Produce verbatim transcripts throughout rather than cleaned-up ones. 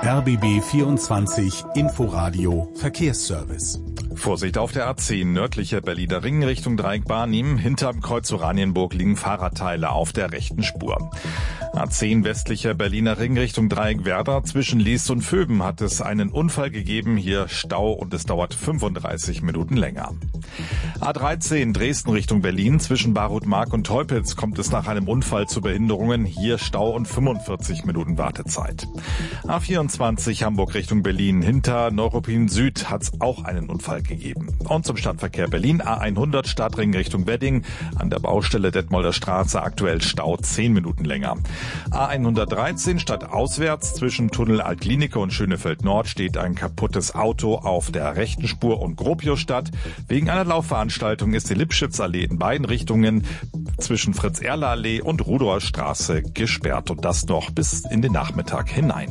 R B B vierundzwanzig Inforadio Verkehrsservice. Vorsicht auf der A zehn, nördlicher Berliner Ring Richtung Dreieck Barnim. Hinterm Kreuz Oranienburg liegen Fahrradteile auf der rechten Spur. A zehn, westlicher Berliner Ring Richtung Dreieck Werder. Zwischen Liest und Vöben hat es einen Unfall gegeben. Hier Stau und es dauert fünfunddreißig Minuten länger. A dreizehn, Dresden Richtung Berlin. Zwischen Barutmark und Teupitz kommt es nach einem Unfall zu Behinderungen. Hier Stau und fünfundvierzig Minuten Wartezeit. A vierundzwanzig, Hamburg Richtung Berlin. Hinter Neuruppin Süd hat es auch einen Unfall gegeben. Und zum Stadtverkehr Berlin, A hundert, Stadtring Richtung Wedding. An der Baustelle Detmolder Straße aktuell Stau zehn Minuten länger. A hundertdreizehn, stadtauswärts zwischen Tunnel Altklinike und Schönefeld Nord steht ein kaputtes Auto auf der rechten Spur und Gropiusstadt. Wegen einer Laufveranstaltung ist die Lipschitzallee in beiden Richtungen zwischen Fritz-Erler-Allee und Rudolfer Straße gesperrt und das noch bis in den Nachmittag hinein.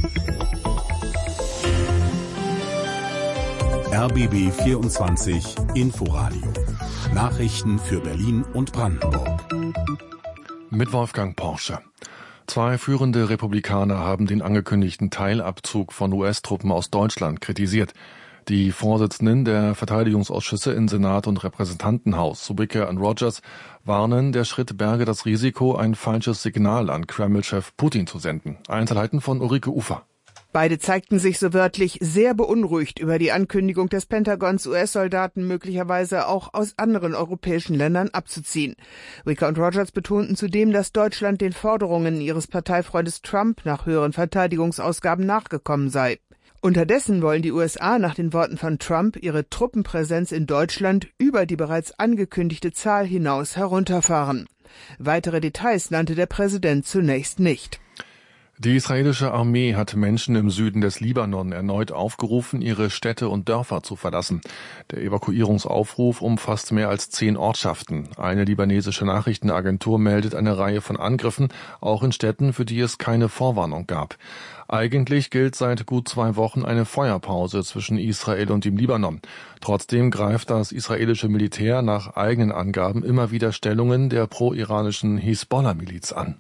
R B B vierundzwanzig Inforadio. Nachrichten für Berlin und Brandenburg. Mit Wolfgang Porsche. Zwei führende Republikaner haben den angekündigten Teilabzug von U S-Truppen aus Deutschland kritisiert. Die Vorsitzenden der Verteidigungsausschüsse in Senat und Repräsentantenhaus, Subicka und Rogers, warnen, der Schritt berge das Risiko, ein falsches Signal an Kreml-Chef Putin zu senden. Einzelheiten von Ulrike Ufer. Beide zeigten sich so wörtlich sehr beunruhigt über die Ankündigung des Pentagons, U S-Soldaten möglicherweise auch aus anderen europäischen Ländern abzuziehen. Wicker und Rogers betonten zudem, dass Deutschland den Forderungen ihres Parteifreundes Trump nach höheren Verteidigungsausgaben nachgekommen sei. Unterdessen wollen die U S A nach den Worten von Trump ihre Truppenpräsenz in Deutschland über die bereits angekündigte Zahl hinaus herunterfahren. Weitere Details nannte der Präsident zunächst nicht. Die israelische Armee hat Menschen im Süden des Libanon erneut aufgerufen, ihre Städte und Dörfer zu verlassen. Der Evakuierungsaufruf umfasst mehr als zehn Ortschaften. Eine libanesische Nachrichtenagentur meldet eine Reihe von Angriffen, auch in Städten, für die es keine Vorwarnung gab. Eigentlich gilt seit gut zwei Wochen eine Feuerpause zwischen Israel und dem Libanon. Trotzdem greift das israelische Militär nach eigenen Angaben immer wieder Stellungen der pro-iranischen Hisbollah-Miliz an.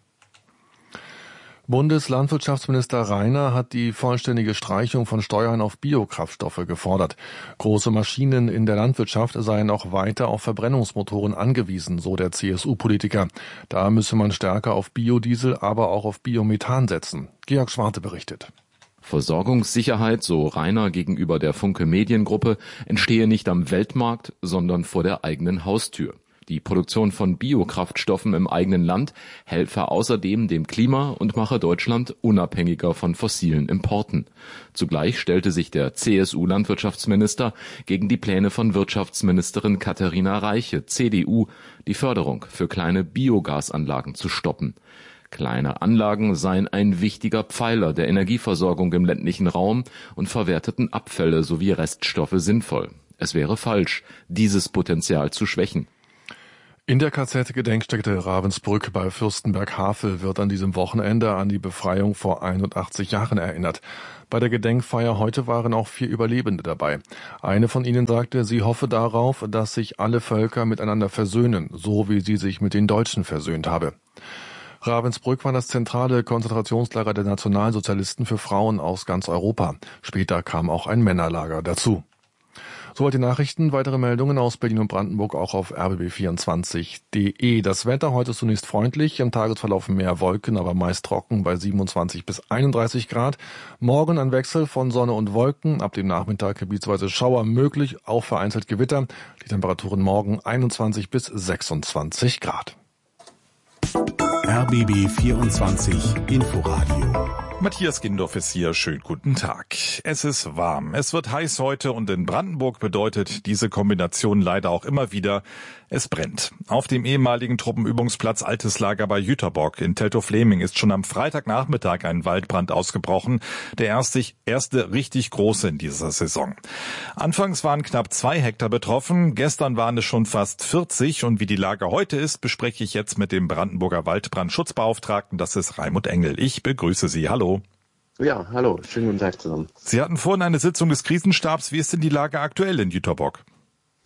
Bundeslandwirtschaftsminister Rainer hat die vollständige Streichung von Steuern auf Biokraftstoffe gefordert. Große Maschinen in der Landwirtschaft seien auch weiter auf Verbrennungsmotoren angewiesen, so der C S U-Politiker. Da müsse man stärker auf Biodiesel, aber auch auf Biomethan setzen. Georg Schwarte berichtet. Versorgungssicherheit, so Rainer gegenüber der Funke Mediengruppe, entstehe nicht am Weltmarkt, sondern vor der eigenen Haustür. Die Produktion von Biokraftstoffen im eigenen Land helfe außerdem dem Klima und mache Deutschland unabhängiger von fossilen Importen. Zugleich stellte sich der C S U-Landwirtschaftsminister gegen die Pläne von Wirtschaftsministerin Katharina Reiche, C D U, die Förderung für kleine Biogasanlagen zu stoppen. Kleine Anlagen seien ein wichtiger Pfeiler der Energieversorgung im ländlichen Raum und verwerteten Abfälle sowie Reststoffe sinnvoll. Es wäre falsch, dieses Potenzial zu schwächen. In der K Z-Gedenkstätte Ravensbrück bei Fürstenberg-Havel wird an diesem Wochenende an die Befreiung vor einundachtzig Jahren erinnert. Bei der Gedenkfeier heute waren auch vier Überlebende dabei. Eine von ihnen sagte, sie hoffe darauf, dass sich alle Völker miteinander versöhnen, so wie sie sich mit den Deutschen versöhnt habe. Ravensbrück war das zentrale Konzentrationslager der Nationalsozialisten für Frauen aus ganz Europa. Später kam auch ein Männerlager dazu. Soweit die Nachrichten. Weitere Meldungen aus Berlin und Brandenburg auch auf r b b vierundzwanzig punkt d e. Das Wetter heute zunächst freundlich, im Tagesverlauf mehr Wolken, aber meist trocken bei siebenundzwanzig bis einunddreißig Grad. Morgen ein Wechsel von Sonne und Wolken, ab dem Nachmittag gebietsweise Schauer möglich, auch vereinzelt Gewitter. Die Temperaturen morgen einundzwanzig bis sechsundzwanzig Grad. R B B vierundzwanzig Inforadio. Matthias Gindorf ist hier. Schönen guten Tag. Es ist warm. Es wird heiß heute und in Brandenburg bedeutet diese Kombination leider auch immer wieder, es brennt. Auf dem ehemaligen Truppenübungsplatz Altes Lager bei Jüterbock in Teltow-Fleming ist schon am Freitagnachmittag ein Waldbrand ausgebrochen. Der erste, erste richtig große in dieser Saison. Anfangs waren knapp zwei Hektar betroffen. Gestern waren es schon fast vierzig. Und wie die Lage heute ist, bespreche ich jetzt mit dem Brandenburger Waldbrandschutzbeauftragten. Das ist Raimund Engel. Ich begrüße Sie. Hallo. Ja, hallo, schönen guten Tag zusammen. Sie hatten vorhin eine Sitzung des Krisenstabs. Wie ist denn die Lage aktuell in Jüterbock?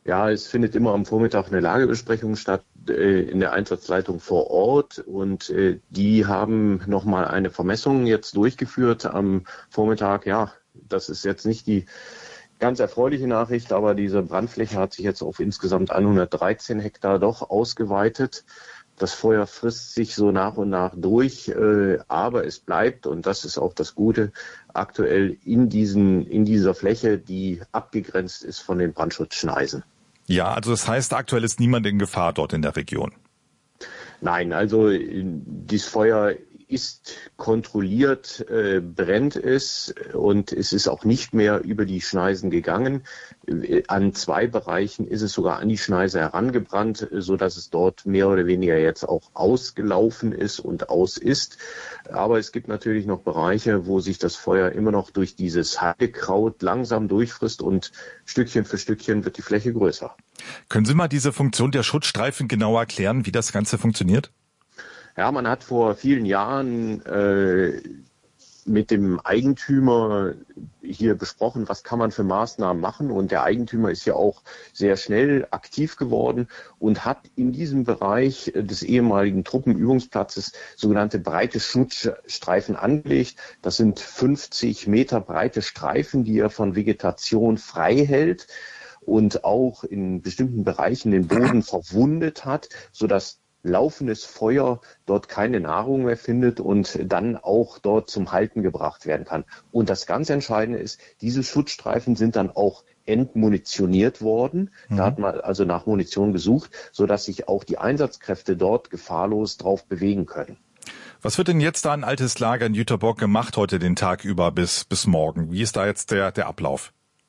Ja, es findet immer am Vormittag eine Lagebesprechung statt äh, in der Einsatzleitung vor Ort und äh, die haben nochmal eine Vermessung jetzt durchgeführt am Vormittag. Ja, das ist jetzt nicht die ganz erfreuliche Nachricht, aber diese Brandfläche hat sich jetzt auf insgesamt hundertdreizehn Hektar doch ausgeweitet. Das Feuer frisst sich so nach und nach durch, äh, aber es bleibt, und das ist auch das Gute, aktuell in diesen, in dieser Fläche, die abgegrenzt ist von den Brandschutzschneisen. Ja, also das heißt, aktuell ist niemand in Gefahr dort in der Region. Nein, also dieses Feuer ist kontrolliert, äh, brennt es und es ist auch nicht mehr über die Schneisen gegangen. An zwei Bereichen ist es sogar an die Schneise herangebrannt, sodass es dort mehr oder weniger jetzt auch ausgelaufen ist und aus ist. Aber es gibt natürlich noch Bereiche, wo sich das Feuer immer noch durch dieses Heidekraut langsam durchfrisst und Stückchen für Stückchen wird die Fläche größer. Können Sie mal diese Funktion der Schutzstreifen genau erklären, wie das Ganze funktioniert? Ja, man hat vor vielen Jahren äh, mit dem Eigentümer hier besprochen, was kann man für Maßnahmen machen. Und der Eigentümer ist ja auch sehr schnell aktiv geworden und hat in diesem Bereich des ehemaligen Truppenübungsplatzes sogenannte breite Schutzstreifen angelegt. Das sind fünfzig Meter breite Streifen, die er von Vegetation frei hält und auch in bestimmten Bereichen den Boden verwundet hat, sodass laufendes Feuer dort keine Nahrung mehr findet und dann auch dort zum Halten gebracht werden kann. Und das ganz Entscheidende ist, diese Schutzstreifen sind dann auch entmunitioniert worden. Mhm. Da hat man also nach Munition gesucht, sodass sich auch die Einsatzkräfte dort gefahrlos drauf bewegen können. Was wird denn jetzt da ein altes Lager in Jüterbock gemacht heute den Tag über bis, bis morgen? Wie ist da jetzt der, der Ablauf?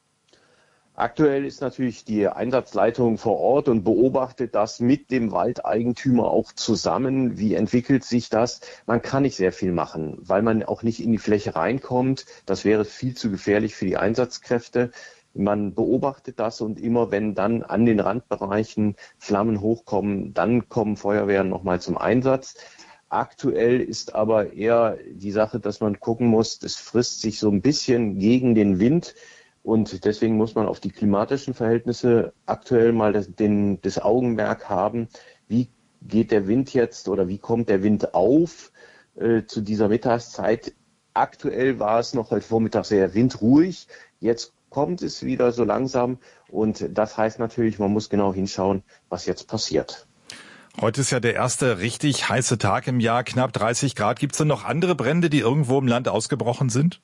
Aktuell ist natürlich die Einsatzleitung vor Ort und beobachtet das mit dem Waldeigentümer auch zusammen. Wie entwickelt sich das? Man kann nicht sehr viel machen, weil man auch nicht in die Fläche reinkommt. Das wäre viel zu gefährlich für die Einsatzkräfte. Man beobachtet das und immer wenn dann an den Randbereichen Flammen hochkommen, dann kommen Feuerwehren nochmal zum Einsatz. Aktuell ist aber eher die Sache, dass man gucken muss, es frisst sich so ein bisschen gegen den Wind. Und deswegen muss man auf die klimatischen Verhältnisse aktuell mal das, den, das Augenmerk haben, wie geht der Wind jetzt oder wie kommt der Wind auf äh, zu dieser Mittagszeit. Aktuell war es noch heute Vormittag sehr windruhig, jetzt kommt es wieder so langsam und das heißt natürlich, man muss genau hinschauen, was jetzt passiert. Heute ist ja der erste richtig heiße Tag im Jahr, knapp dreißig Grad. Gibt es denn noch andere Brände, die irgendwo im Land ausgebrochen sind?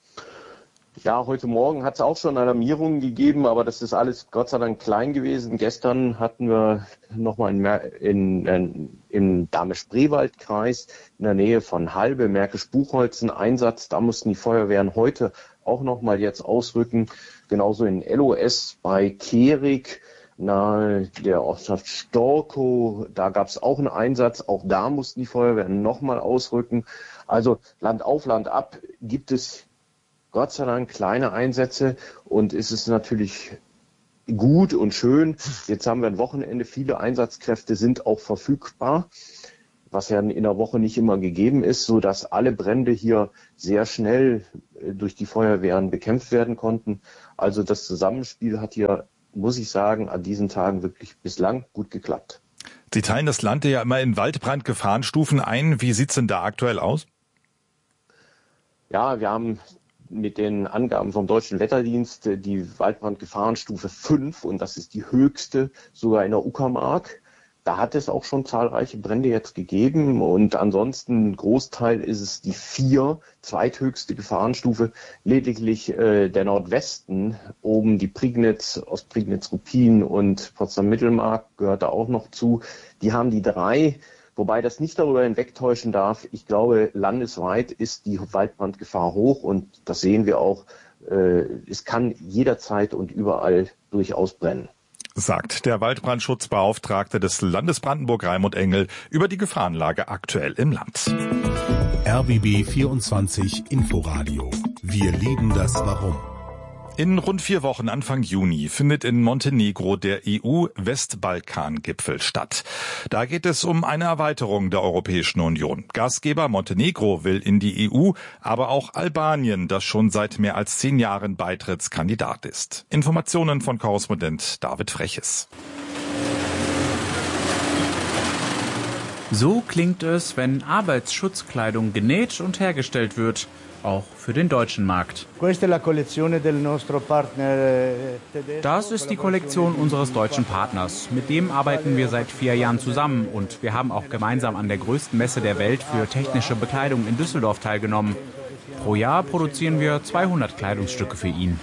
Ja, heute Morgen hat es auch schon Alarmierungen gegeben, aber das ist alles Gott sei Dank klein gewesen. Gestern hatten wir nochmal in, in, in, im Dahme-Spreewald-Kreis in der Nähe von Halbe, Märkisch-Buchholz einen Einsatz. Da mussten die Feuerwehren heute auch nochmal jetzt ausrücken. Genauso in L O S bei Kehrig, nahe der Ortschaft Storkow. Da gab es auch einen Einsatz. Auch da mussten die Feuerwehren nochmal ausrücken. Also Land auf, Land ab gibt es Gott sei Dank kleine Einsätze und es ist natürlich gut und schön. Jetzt haben wir ein Wochenende, viele Einsatzkräfte sind auch verfügbar, was ja in der Woche nicht immer gegeben ist, sodass alle Brände hier sehr schnell durch die Feuerwehren bekämpft werden konnten. Also das Zusammenspiel hat hier, muss ich sagen, an diesen Tagen wirklich bislang gut geklappt. Sie teilen das Land ja immer in Waldbrandgefahrenstufen ein. Wie sieht's denn da aktuell aus? Ja, wir haben mit den Angaben vom Deutschen Wetterdienst die Waldbrandgefahrenstufe fünf und das ist die höchste sogar in der Uckermark. Da hat es auch schon zahlreiche Brände jetzt gegeben und ansonsten ein Großteil ist es die vier, zweithöchste Gefahrenstufe. Lediglich äh, der Nordwesten, oben die Prignitz, Ostprignitz-Ruppin und Potsdam-Mittelmark gehört da auch noch zu. Die haben die drei. Wobei das nicht darüber hinwegtäuschen darf. Ich glaube, landesweit ist die Waldbrandgefahr hoch und das sehen wir auch. Äh, es kann jederzeit und überall durchaus brennen. Sagt der Waldbrandschutzbeauftragte des Landes Brandenburg, Raimund Engel, über die Gefahrenlage aktuell im Land. R B B vierundzwanzig Inforadio. Wir lieben das Warum. In rund vier Wochen Anfang Juni findet in Montenegro der E U-Westbalkan-Gipfel statt. Da geht es um eine Erweiterung der Europäischen Union. Gastgeber Montenegro will in die E U, aber auch Albanien, das schon seit mehr als zehn Jahren Beitrittskandidat ist. Informationen von Korrespondent David Freches. So klingt es, wenn Arbeitsschutzkleidung genäht und hergestellt wird, auch für den deutschen Markt. Das ist die Kollektion unseres deutschen Partners. Mit dem arbeiten wir seit vier Jahren zusammen und wir haben auch gemeinsam an der größten Messe der Welt für technische Bekleidung in Düsseldorf teilgenommen. Pro Jahr produzieren wir zweihundert Kleidungsstücke für ihn.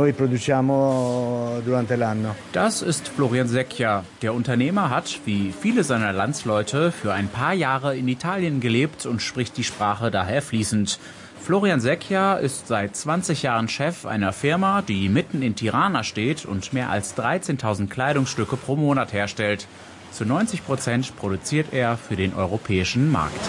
Das ist Florian Secchia. Der Unternehmer hat, wie viele seiner Landsleute, für ein paar Jahre in Italien gelebt und spricht die Sprache daher fließend. Florian Secchia ist seit zwanzig Jahren Chef einer Firma, die mitten in Tirana steht und mehr als dreizehntausend Kleidungsstücke pro Monat herstellt. Zu neunzig Prozent produziert er für den europäischen Markt.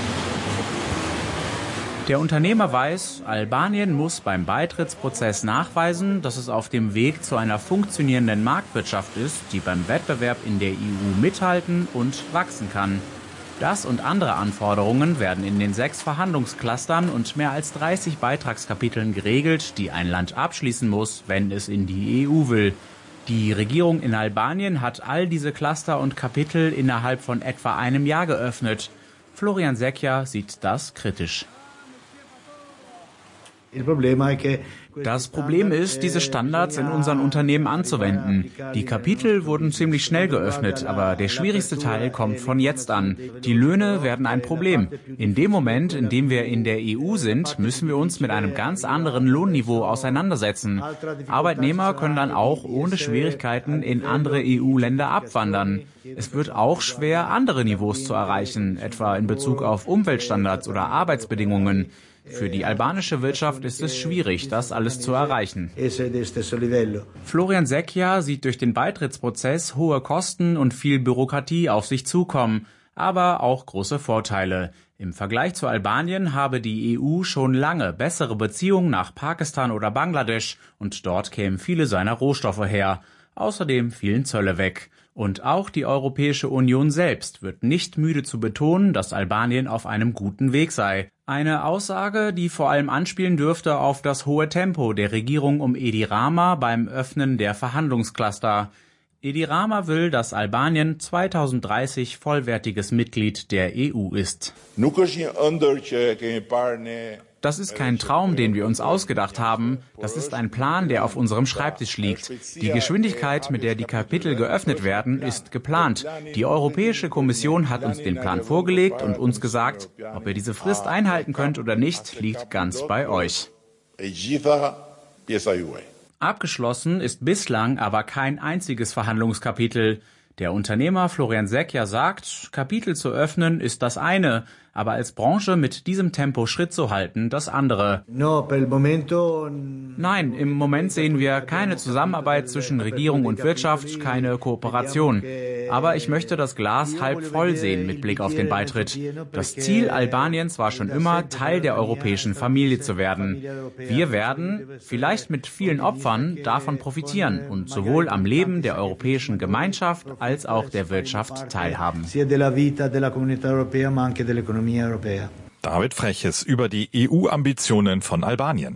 Der Unternehmer weiß, Albanien muss beim Beitrittsprozess nachweisen, dass es auf dem Weg zu einer funktionierenden Marktwirtschaft ist, die beim Wettbewerb in der E U mithalten und wachsen kann. Das und andere Anforderungen werden in den sechs Verhandlungsclustern und mehr als dreißig Beitragskapiteln geregelt, die ein Land abschließen muss, wenn es in die E U will. Die Regierung in Albanien hat all diese Cluster und Kapitel innerhalb von etwa einem Jahr geöffnet. Florian Secchia sieht das kritisch. Das Problem ist, diese Standards in unseren Unternehmen anzuwenden. Die Kapitel wurden ziemlich schnell geöffnet, aber der schwierigste Teil kommt von jetzt an. Die Löhne werden ein Problem. In dem Moment, in dem wir in der E U sind, müssen wir uns mit einem ganz anderen Lohnniveau auseinandersetzen. Arbeitnehmer können dann auch ohne Schwierigkeiten in andere E U-Länder abwandern. Es wird auch schwer, andere Niveaus zu erreichen, etwa in Bezug auf Umweltstandards oder Arbeitsbedingungen. Für die albanische Wirtschaft ist es schwierig, das alles zu erreichen. Florian Secchia sieht durch den Beitrittsprozess hohe Kosten und viel Bürokratie auf sich zukommen, aber auch große Vorteile. Im Vergleich zu Albanien habe die E U schon lange bessere Beziehungen nach Pakistan oder Bangladesch und dort kämen viele seiner Rohstoffe her. Außerdem fielen Zölle weg. Und auch die Europäische Union selbst wird nicht müde zu betonen, dass Albanien auf einem guten Weg sei. Eine Aussage, die vor allem anspielen dürfte auf das hohe Tempo der Regierung um Edi Rama beim Öffnen der Verhandlungscluster. Edi Rama will, dass Albanien zweitausenddreißig vollwertiges Mitglied der E U ist. Das ist kein Traum, den wir uns ausgedacht haben. Das ist ein Plan, der auf unserem Schreibtisch liegt. Die Geschwindigkeit, mit der die Kapitel geöffnet werden, ist geplant. Die Europäische Kommission hat uns den Plan vorgelegt und uns gesagt, ob ihr diese Frist einhalten könnt oder nicht, liegt ganz bei euch. Abgeschlossen ist bislang aber kein einziges Verhandlungskapitel. Der Unternehmer Florian Secchia sagt, Kapitel zu öffnen ist das eine, aber als Branche mit diesem Tempo Schritt zu halten, das andere. Nein, im Moment sehen wir keine Zusammenarbeit zwischen Regierung und Wirtschaft, keine Kooperation. Aber ich möchte das Glas halb voll sehen mit Blick auf den Beitritt. Das Ziel Albaniens war schon immer, Teil der europäischen Familie zu werden. Wir werden, vielleicht mit vielen Opfern, davon profitieren und sowohl am Leben der europäischen Gemeinschaft als auch der Wirtschaft teilhaben. David Freches über die E U-Ambitionen von Albanien.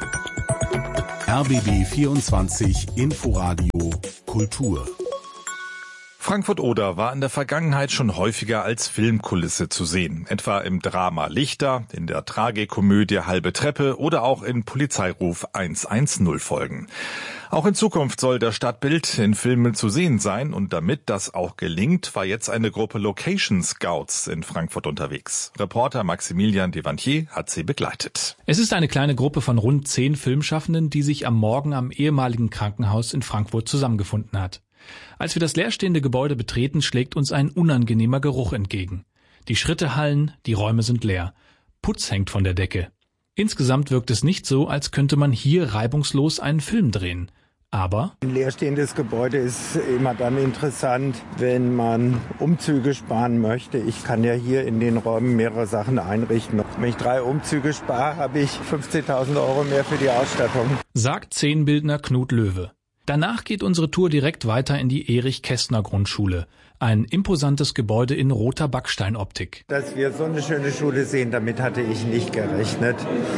R B B vierundzwanzig Inforadio Kultur. Frankfurt-Oder war in der Vergangenheit schon häufiger als Filmkulisse zu sehen, etwa im Drama Lichter, in der Tragikomödie Halbe Treppe oder auch in Polizeiruf hundertzehn Folgen. Auch in Zukunft soll das Stadtbild in Filmen zu sehen sein und damit das auch gelingt, war jetzt eine Gruppe Location Scouts in Frankfurt unterwegs. Reporter Maximilian Devantier hat sie begleitet. Es ist eine kleine Gruppe von rund zehn Filmschaffenden, die sich am Morgen am ehemaligen Krankenhaus in Frankfurt zusammengefunden hat. Als wir das leerstehende Gebäude betreten, schlägt uns ein unangenehmer Geruch entgegen. Die Schritte hallen, die Räume sind leer. Putz hängt von der Decke. Insgesamt wirkt es nicht so, als könnte man hier reibungslos einen Film drehen. Aber ein leerstehendes Gebäude ist immer dann interessant, wenn man Umzüge sparen möchte. Ich kann ja hier in den Räumen mehrere Sachen einrichten. Wenn ich drei Umzüge spare, habe ich fünfzehntausend Euro mehr für die Ausstattung. Sagt Szenenbildner Knut Löwe. Danach geht unsere Tour direkt weiter in die Erich-Kästner-Grundschule. Ein imposantes Gebäude in roter Backsteinoptik. Dass wir so eine schöne Schule sehen, damit hatte ich nicht gerechnet.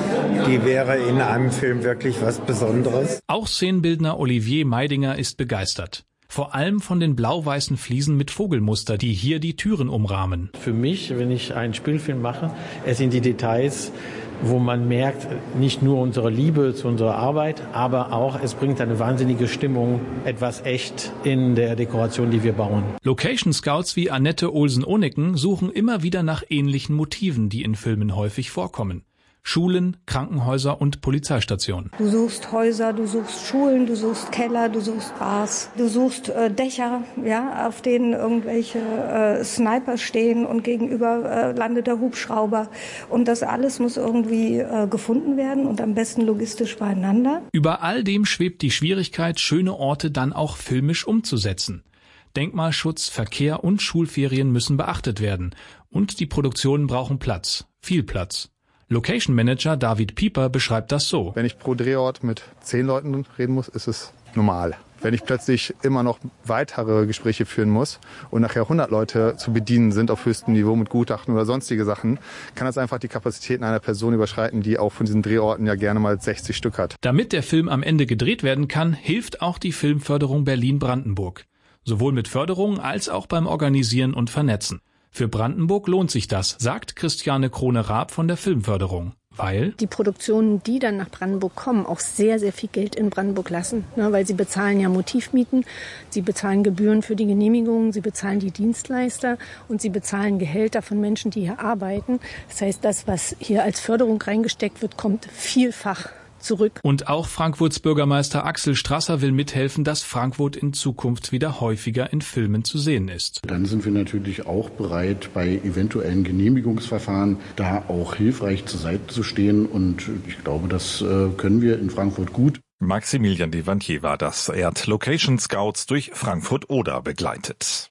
Die wäre in einem Film wirklich was Besonderes. Auch Szenenbildner Olivier Meidinger ist begeistert. Vor allem von den blau-weißen Fliesen mit Vogelmuster, die hier die Türen umrahmen. Für mich, wenn ich einen Spielfilm mache, es sind die Details, wo man merkt, nicht nur unsere Liebe zu unserer Arbeit, aber auch, es bringt eine wahnsinnige Stimmung, etwas echt in der Dekoration, die wir bauen. Location Scouts wie Annette Olsen-Onicken suchen immer wieder nach ähnlichen Motiven, die in Filmen häufig vorkommen. Schulen, Krankenhäuser und Polizeistationen. Du suchst Häuser, du suchst Schulen, du suchst Keller, du suchst Bars, du suchst äh, Dächer, ja, auf denen irgendwelche äh, Sniper stehen und gegenüber äh, landet der Hubschrauber. Und das alles muss irgendwie äh, gefunden werden und am besten logistisch beieinander. Über all dem schwebt die Schwierigkeit, schöne Orte dann auch filmisch umzusetzen. Denkmalschutz, Verkehr und Schulferien müssen beachtet werden. Und die Produktionen brauchen Platz, viel Platz. Location Manager David Pieper beschreibt das so. Wenn ich pro Drehort mit zehn Leuten reden muss, ist es normal. Wenn ich plötzlich immer noch weitere Gespräche führen muss und nachher hundert Leute zu bedienen sind auf höchstem Niveau mit Gutachten oder sonstige Sachen, kann das einfach die Kapazitäten einer Person überschreiten, die auch von diesen Drehorten ja gerne mal sechzig Stück hat. Damit der Film am Ende gedreht werden kann, hilft auch die Filmförderung Berlin-Brandenburg. Sowohl mit Förderung als auch beim Organisieren und Vernetzen. Für Brandenburg lohnt sich das, sagt Christiane Krone-Raab von der Filmförderung. Weil die Produktionen, die dann nach Brandenburg kommen, auch sehr, sehr viel Geld in Brandenburg lassen. Ne, weil sie bezahlen ja Motivmieten, sie bezahlen Gebühren für die Genehmigungen, sie bezahlen die Dienstleister und sie bezahlen Gehälter von Menschen, die hier arbeiten. Das heißt, das, was hier als Förderung reingesteckt wird, kommt vielfach zurück. Und auch Frankfurts Bürgermeister Axel Strasser will mithelfen, dass Frankfurt in Zukunft wieder häufiger in Filmen zu sehen ist. Dann sind wir natürlich auch bereit, bei eventuellen Genehmigungsverfahren da auch hilfreich zur Seite zu stehen. Und ich glaube, das können wir in Frankfurt gut. Maximilian Devantier war das. Er hat Location Scouts durch Frankfurt-Oder begleitet.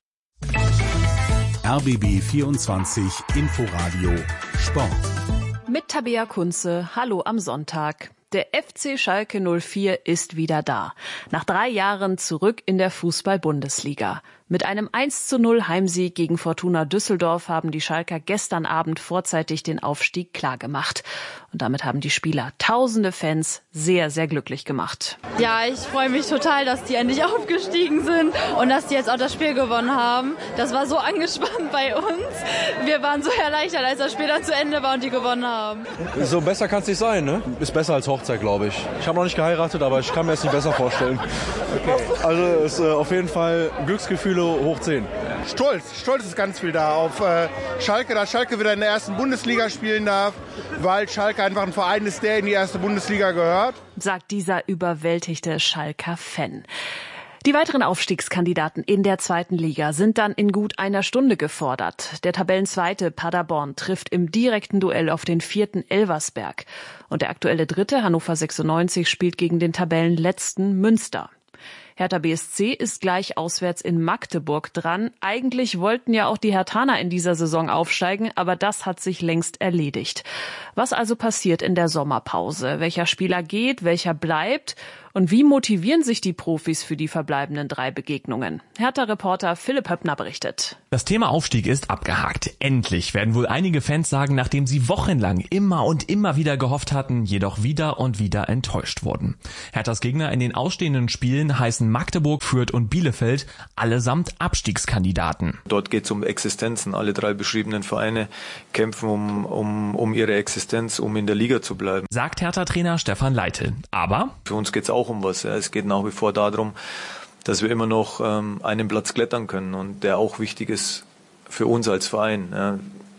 R B B vierundzwanzig Inforadio Sport. Mit Tabea Kunze. Hallo am Sonntag. Der F C Schalke null vier ist wieder da. Nach drei Jahren zurück in der Fußball-Bundesliga. Mit einem eins zu null Heimsieg gegen Fortuna Düsseldorf haben die Schalker gestern Abend vorzeitig den Aufstieg klargemacht. Und damit haben die Spieler tausende Fans sehr, sehr glücklich gemacht. Ja, ich freue mich total, dass die endlich aufgestiegen sind und dass die jetzt auch das Spiel gewonnen haben. Das war so angespannt bei uns. Wir waren so erleichtert, als das Spiel dann zu Ende war und die gewonnen haben. So besser kann es nicht sein, ne? Ist besser als Hochzeit, glaube ich. Ich habe noch nicht geheiratet, aber ich kann mir es nicht besser vorstellen. Okay. Also es ist äh, auf jeden Fall Glücksgefühle hoch zehn. Stolz, Stolz ist ganz viel da auf äh, Schalke, dass Schalke wieder in der ersten Bundesliga spielen darf, weil Schalke einfach ein Verein ist, der in die erste Bundesliga gehört. Sagt dieser überwältigte Schalker Fan. Die weiteren Aufstiegskandidaten in der zweiten Liga sind dann in gut einer Stunde gefordert. Der Tabellenzweite Paderborn trifft im direkten Duell auf den vierten Elversberg. Und der aktuelle Dritte Hannover sechsundneunzig spielt gegen den Tabellenletzten Münster. Hertha B S C ist gleich auswärts in Magdeburg dran. Eigentlich wollten ja auch die Herthaner in dieser Saison aufsteigen, aber das hat sich längst erledigt. Was also passiert in der Sommerpause? Welcher Spieler geht, welcher bleibt? Und wie motivieren sich die Profis für die verbleibenden drei Begegnungen? Hertha-Reporter Philipp Höppner berichtet. Das Thema Aufstieg ist abgehakt. Endlich, werden wohl einige Fans sagen, nachdem sie wochenlang immer und immer wieder gehofft hatten, jedoch wieder und wieder enttäuscht wurden. Herthas Gegner in den ausstehenden Spielen heißen Magdeburg, Fürth und Bielefeld, allesamt Abstiegskandidaten. Dort geht es um Existenzen. Alle drei beschriebenen Vereine kämpfen um, um, um ihre Existenz, um in der Liga zu bleiben. Sagt Hertha-Trainer Stefan Leitl. Aber für uns geht es auch um was. Ja. Es geht nach wie vor darum, dass wir immer noch ähm, einen Platz klettern können und der auch wichtig ist für uns als Verein. Ja.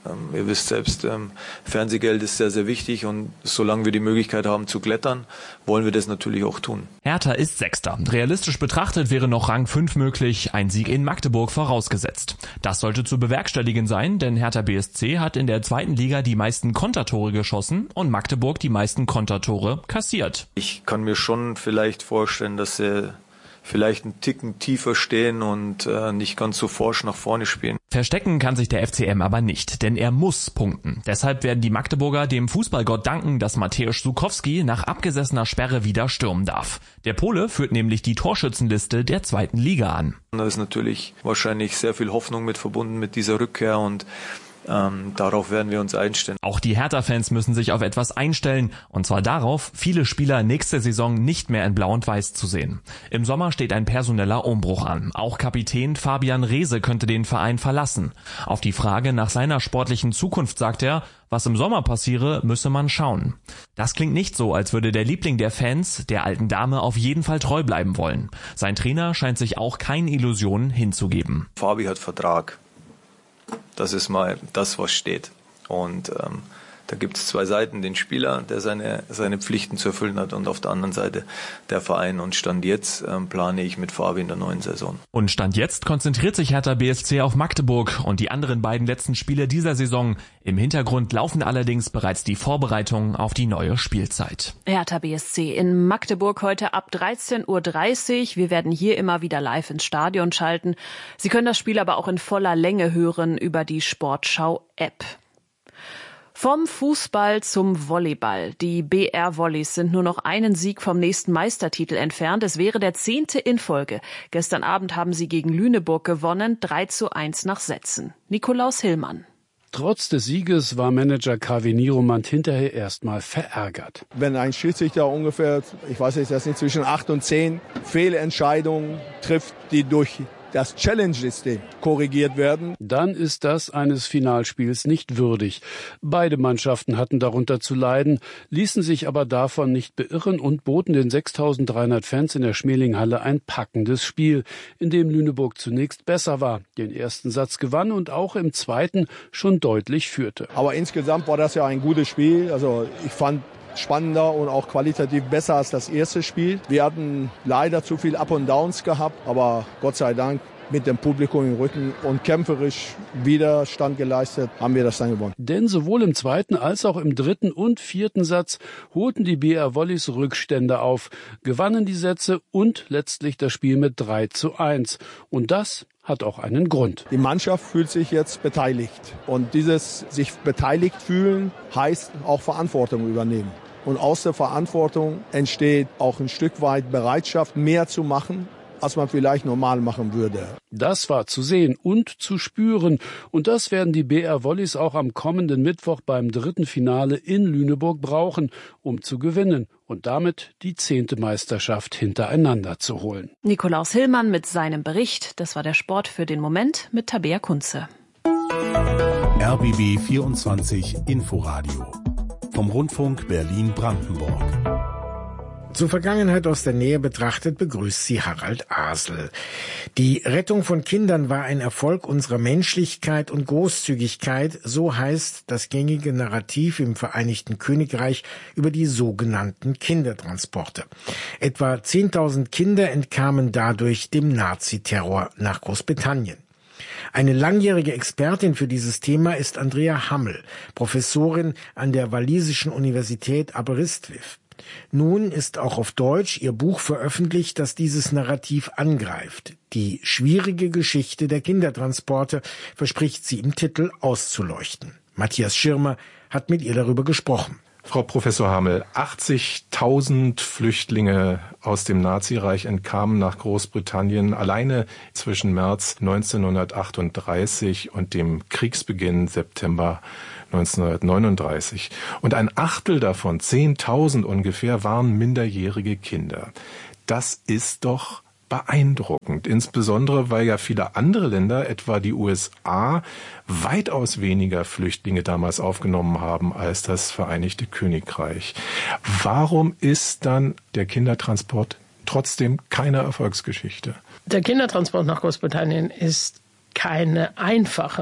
Ähm, ihr wisst selbst, ähm, Fernsehgeld ist sehr, sehr wichtig und solange wir die Möglichkeit haben zu klettern, wollen wir das natürlich auch tun. Hertha ist Sechster. Realistisch betrachtet wäre noch Rang fünf möglich, ein Sieg in Magdeburg vorausgesetzt. Das sollte zu bewerkstelligen sein, denn Hertha B S C hat in der zweiten Liga die meisten Kontertore geschossen und Magdeburg die meisten Kontertore kassiert. Ich kann mir schon vielleicht vorstellen, dass sie vielleicht einen Ticken tiefer stehen und äh, nicht ganz so forsch nach vorne spielen. Verstecken kann sich der F C M aber nicht, denn er muss punkten. Deshalb werden die Magdeburger dem Fußballgott danken, dass Mateusz Żukowski nach abgesessener Sperre wieder stürmen darf. Der Pole führt nämlich die Torschützenliste der zweiten Liga an. Da ist natürlich wahrscheinlich sehr viel Hoffnung mit verbunden mit dieser Rückkehr und Ähm, darauf werden wir uns einstellen. Auch die Hertha-Fans müssen sich auf etwas einstellen, und zwar darauf, viele Spieler nächste Saison nicht mehr in Blau und Weiß zu sehen. Im Sommer steht ein personeller Umbruch an. Auch Kapitän Fabian Reese könnte den Verein verlassen. Auf die Frage nach seiner sportlichen Zukunft sagt er, was im Sommer passiere, müsse man schauen. Das klingt nicht so, als würde der Liebling der Fans, der alten Dame, auf jeden Fall treu bleiben wollen. Sein Trainer scheint sich auch keine Illusionen hinzugeben. Fabi hat Vertrag. Das ist mal das, was steht. Und ähm, da gibt es zwei Seiten, den Spieler, der seine seine Pflichten zu erfüllen hat, und auf der anderen Seite der Verein. Und Stand jetzt ähm, plane ich mit Fabi in der neuen Saison. Und Stand jetzt konzentriert sich Hertha B S C auf Magdeburg und die anderen beiden letzten Spiele dieser Saison. Im Hintergrund laufen allerdings bereits die Vorbereitungen auf die neue Spielzeit. Hertha B S C in Magdeburg heute ab dreizehn Uhr dreißig. Wir werden hier immer wieder live ins Stadion schalten. Sie können das Spiel aber auch in voller Länge hören über die Sportschau-App. Vom Fußball zum Volleyball. Die B R Volleys sind nur noch einen Sieg vom nächsten Meistertitel entfernt. Es wäre der zehnte in Folge. Gestern Abend haben sie gegen Lüneburg gewonnen, drei zu eins nach Sätzen. Nikolaus Hillmann. Trotz des Sieges war Manager Kaveh Niromand hinterher erstmal verärgert. Wenn ein Schiedsrichter ungefähr, ich weiß jetzt das nicht, zwischen acht und zehn Fehlentscheidungen trifft, die durch das Challenge-System korrigiert werden, dann ist das eines Finalspiels nicht würdig. Beide Mannschaften hatten darunter zu leiden, ließen sich aber davon nicht beirren und boten den sechstausenddreihundert Fans in der Schmelinghalle ein packendes Spiel, in dem Lüneburg zunächst besser war, den ersten Satz gewann und auch im zweiten schon deutlich führte. Aber insgesamt war das ja ein gutes Spiel. Also ich fand spannender und auch qualitativ besser als das erste Spiel. Wir hatten leider zu viel Up und Downs gehabt, aber Gott sei Dank mit dem Publikum im Rücken und kämpferisch Widerstand geleistet, haben wir das dann gewonnen. Denn sowohl im zweiten als auch im dritten und vierten Satz holten die B R Volleys Rückstände auf, gewannen die Sätze und letztlich das Spiel mit drei zu eins. Und das hat auch einen Grund. Die Mannschaft fühlt sich jetzt beteiligt. Und dieses sich beteiligt fühlen heißt auch Verantwortung übernehmen. Und aus der Verantwortung entsteht auch ein Stück weit Bereitschaft, mehr zu machen, als man vielleicht normal machen würde. Das war zu sehen und zu spüren. Und das werden die B R Volleys auch am kommenden Mittwoch beim dritten Finale in Lüneburg brauchen, um zu gewinnen und damit die zehnte Meisterschaft hintereinander zu holen. Nikolaus Hillmann mit seinem Bericht. Das war der Sport für den Moment mit Tabea Kunze. R B B vierundzwanzig Inforadio vom Rundfunk Berlin-Brandenburg. Zur Vergangenheit aus der Nähe betrachtet begrüßt sie Harald Asel. Die Rettung von Kindern war ein Erfolg unserer Menschlichkeit und Großzügigkeit, so heißt das gängige Narrativ im Vereinigten Königreich über die sogenannten Kindertransporte. Etwa zehntausend Kinder entkamen dadurch dem Naziterror nach Großbritannien. Eine langjährige Expertin für dieses Thema ist Andrea Hammel, Professorin an der walisischen Universität Aberystwyth. Nun ist auch auf Deutsch ihr Buch veröffentlicht, das dieses Narrativ angreift. Die schwierige Geschichte der Kindertransporte verspricht sie im Titel auszuleuchten. Matthias Schirmer hat mit ihr darüber gesprochen. Frau Professor Hammel, achtzigtausend Flüchtlinge aus dem Nazireich entkamen nach Großbritannien alleine zwischen März neunzehnhundertachtunddreißig und dem Kriegsbeginn September neunzehnhundertneununddreißig. Und ein Achtel davon, zehntausend ungefähr, waren minderjährige Kinder. Das ist doch beeindruckend, insbesondere weil ja viele andere Länder, etwa die U S A, weitaus weniger Flüchtlinge damals aufgenommen haben als das Vereinigte Königreich. Warum ist dann der Kindertransport trotzdem keine Erfolgsgeschichte? Der Kindertransport nach Großbritannien ist keine einfache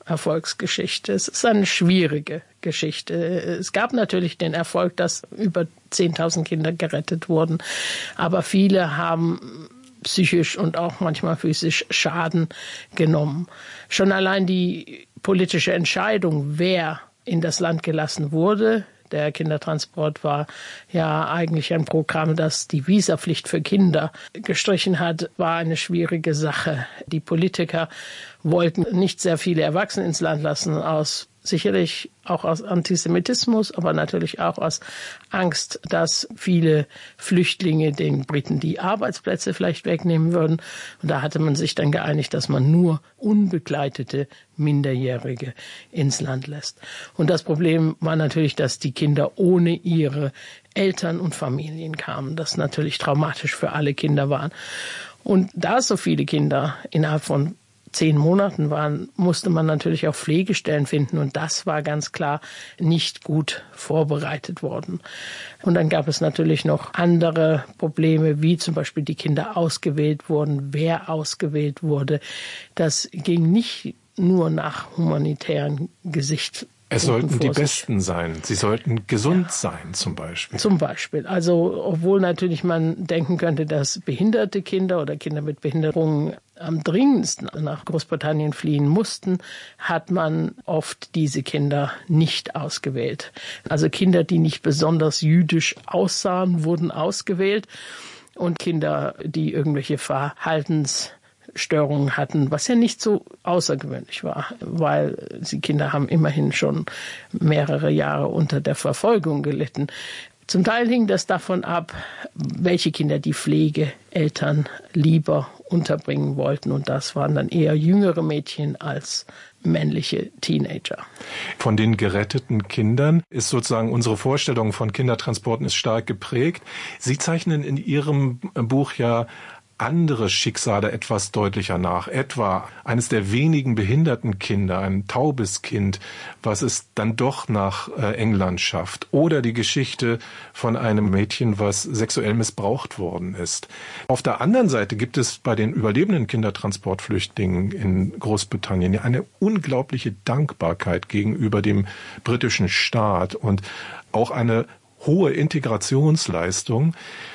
Erfolgsgeschichte. Es ist eine schwierige Geschichte. Es gab natürlich den Erfolg, dass über zehntausend Kinder gerettet wurden, aber viele haben psychisch und auch manchmal physisch Schaden genommen. Schon allein die politische Entscheidung, wer in das Land gelassen wurde, der Kindertransport war ja eigentlich ein Programm, das die Visapflicht für Kinder gestrichen hat, war eine schwierige Sache. Die Politiker wollten nicht sehr viele Erwachsene ins Land lassen, aus sicherlich auch aus Antisemitismus, aber natürlich auch aus Angst, dass viele Flüchtlinge den Briten die Arbeitsplätze vielleicht wegnehmen würden. Und da hatte man sich dann geeinigt, dass man nur unbegleitete Minderjährige ins Land lässt. Und das Problem war natürlich, dass die Kinder ohne ihre Eltern und Familien kamen, das natürlich traumatisch für alle Kinder waren. Und da so viele Kinder innerhalb von zehn Monaten waren, musste man natürlich auch Pflegestellen finden. Und das war ganz klar nicht gut vorbereitet worden. Und dann gab es natürlich noch andere Probleme, wie zum Beispiel die Kinder ausgewählt wurden, wer ausgewählt wurde. Das ging nicht nur nach humanitären Gesichtspunkten. Es sollten die Besten sein. Sie sollten gesund ja. sein, zum Beispiel. Zum Beispiel. Also, obwohl natürlich man denken könnte, dass behinderte Kinder oder Kinder mit Behinderungen am dringendsten nach Großbritannien fliehen mussten, hat man oft diese Kinder nicht ausgewählt. Also Kinder, die nicht besonders jüdisch aussahen, wurden ausgewählt. Und Kinder, die irgendwelche Verhaltens Störungen hatten, was ja nicht so außergewöhnlich war, weil die Kinder haben immerhin schon mehrere Jahre unter der Verfolgung gelitten. Zum Teil hing das davon ab, welche Kinder die Pflegeeltern lieber unterbringen wollten. Und das waren dann eher jüngere Mädchen als männliche Teenager. Von den geretteten Kindern ist sozusagen unsere Vorstellung von Kindertransporten ist stark geprägt. Sie zeichnen in Ihrem Buch ja andere Schicksale etwas deutlicher nach. Etwa eines der wenigen behinderten Kinder, ein taubes Kind, was es dann doch nach äh, England schafft. Oder die Geschichte von einem Mädchen, was sexuell missbraucht worden ist. Auf der anderen Seite gibt es bei den überlebenden Kindertransportflüchtlingen in Großbritannien ja eine unglaubliche Dankbarkeit gegenüber dem britischen Staat und auch eine hohe Integrationsleistung.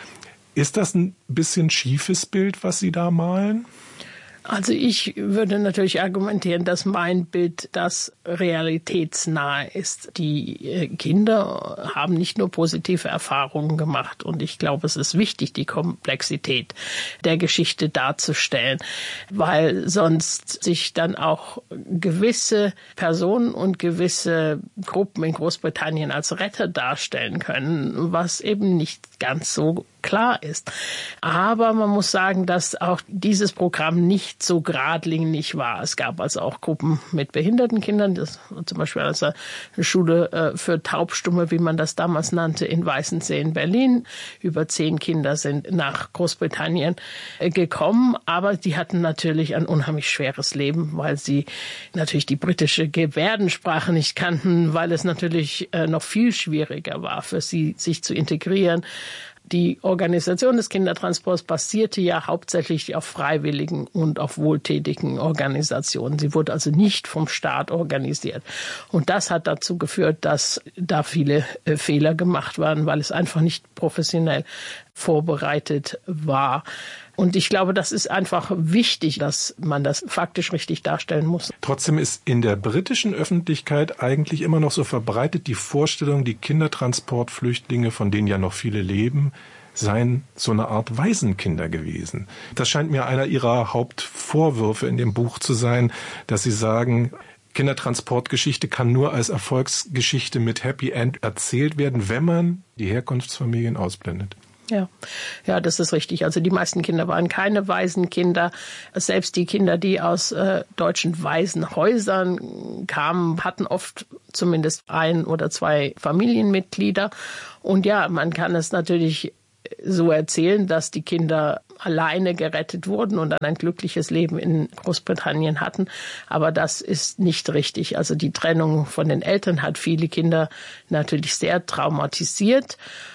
Ist das ein bisschen schiefes Bild, was Sie da malen? Also ich würde natürlich argumentieren, dass mein Bild das realitätsnahe ist. Die Kinder haben nicht nur positive Erfahrungen gemacht und ich glaube, es ist wichtig, die Komplexität der Geschichte darzustellen, weil sonst sich dann auch gewisse Personen und gewisse Gruppen in Großbritannien als Retter darstellen können, was eben nicht ganz so klar ist. Aber man muss sagen, dass auch dieses Programm nicht so geradlinig war. Es gab also auch Gruppen mit behinderten Kindern, das zum Beispiel also eine Schule für Taubstumme, wie man das damals nannte, in Weißensee in Berlin. Über zehn Kinder sind nach Großbritannien gekommen, aber die hatten natürlich ein unheimlich schweres Leben, weil sie natürlich die britische Gebärdensprache nicht kannten, weil es natürlich noch viel schwieriger war für sie, sich zu integrieren. Die Organisation des Kindertransports basierte ja hauptsächlich auf freiwilligen und auf wohltätigen Organisationen. Sie wurde also nicht vom Staat organisiert. Und das hat dazu geführt, dass da viele äh, Fehler gemacht waren, weil es einfach nicht professionell vorbereitet war. Und ich glaube, das ist einfach wichtig, dass man das faktisch richtig darstellen muss. Trotzdem ist in der britischen Öffentlichkeit eigentlich immer noch so verbreitet die Vorstellung, die Kindertransportflüchtlinge, von denen ja noch viele leben, seien so eine Art Waisenkinder gewesen. Das scheint mir einer Ihrer Hauptvorwürfe in dem Buch zu sein, dass Sie sagen, Kindertransportgeschichte kann nur als Erfolgsgeschichte mit Happy End erzählt werden, wenn man die Herkunftsfamilien ausblendet. Ja, ja, das ist richtig. Also die meisten Kinder waren keine Waisenkinder. Selbst die Kinder, die aus äh, deutschen Waisenhäusern kamen, hatten oft zumindest ein oder zwei Familienmitglieder. Und ja, man kann es natürlich so erzählen, dass die Kinder alleine gerettet wurden und dann ein glückliches Leben in Großbritannien hatten. Aber das ist nicht richtig. Also die Trennung von den Eltern hat viele Kinder natürlich sehr traumatisiert.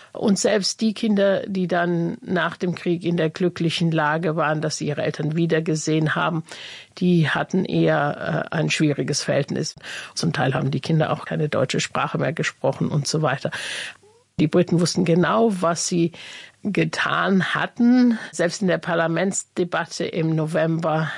Und selbst die Kinder, die dann nach dem Krieg in der glücklichen Lage waren, dass sie ihre Eltern wiedergesehen haben, die hatten eher äh, ein schwieriges Verhältnis. Zum Teil haben die Kinder auch keine deutsche Sprache mehr gesprochen und so weiter. Die Briten wussten genau, was sie getan hatten. Selbst in der Parlamentsdebatte im November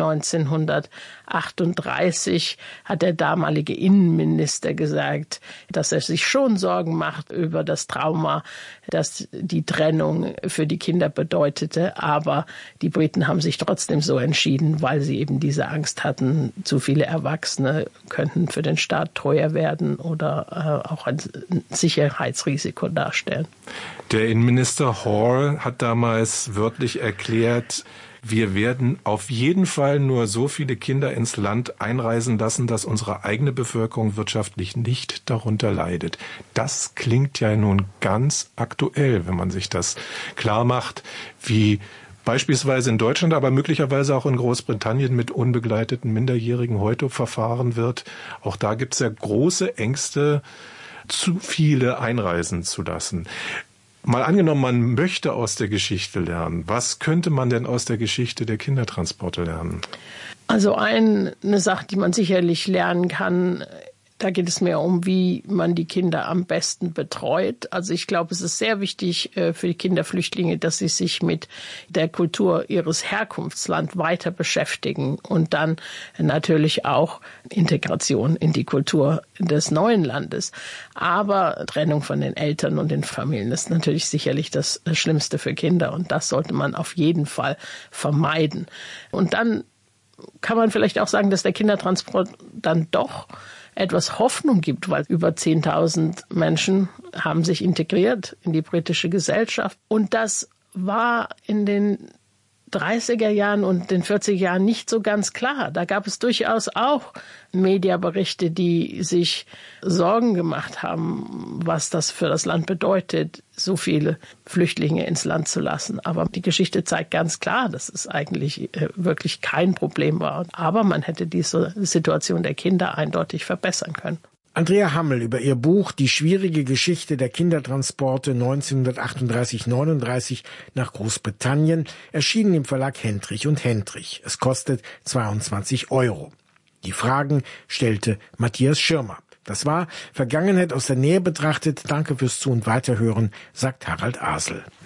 neunzehnhundertachtunddreißig hat der damalige Innenminister gesagt, dass er sich schon Sorgen macht über das Trauma, das die Trennung für die Kinder bedeutete. Aber die Briten haben sich trotzdem so entschieden, weil sie eben diese Angst hatten, zu viele Erwachsene könnten für den Staat teuer werden oder äh, auch ein Sicherheitsrisiko darstellen. Der Innenminister Hall hat damals wörtlich erklärt, wir werden auf jeden Fall nur so viele Kinder ins Land einreisen lassen, dass unsere eigene Bevölkerung wirtschaftlich nicht darunter leidet. Das klingt ja nun ganz aktuell, wenn man sich das klar macht, wie beispielsweise in Deutschland, aber möglicherweise auch in Großbritannien mit unbegleiteten Minderjährigen heute verfahren wird. Auch da gibt es ja große Ängste, zu viele einreisen zu lassen. Mal angenommen, man möchte aus der Geschichte lernen. Was könnte man denn aus der Geschichte der Kindertransporte lernen? Also eine Sache, die man sicherlich lernen kann, da geht es mehr um, wie man die Kinder am besten betreut. Also ich glaube, es ist sehr wichtig für die Kinderflüchtlinge, dass sie sich mit der Kultur ihres Herkunftslands weiter beschäftigen und dann natürlich auch Integration in die Kultur des neuen Landes. Aber Trennung von den Eltern und den Familien ist natürlich sicherlich das Schlimmste für Kinder und das sollte man auf jeden Fall vermeiden. Und dann kann man vielleicht auch sagen, dass der Kindertransport dann doch etwas Hoffnung gibt, weil über zehntausend Menschen haben sich integriert in die britische Gesellschaft. Und das war in den dreißiger Jahren und den vierziger Jahren nicht so ganz klar. Da gab es durchaus auch Mediaberichte, die sich Sorgen gemacht haben, was das für das Land bedeutet, so viele Flüchtlinge ins Land zu lassen. Aber die Geschichte zeigt ganz klar, dass es eigentlich wirklich kein Problem war. Aber man hätte diese Situation der Kinder eindeutig verbessern können. Andrea Hammel über ihr Buch Die schwierige Geschichte der Kindertransporte neunzehnhundertachtunddreißig neununddreißig nach Großbritannien, erschienen im Verlag Hendrich und Hendrich. Es kostet zweiundzwanzig Euro. Die Fragen stellte Matthias Schirmer. Das war Vergangenheit aus der Nähe betrachtet. Danke fürs Zu- und Weiterhören, sagt Harald Asel.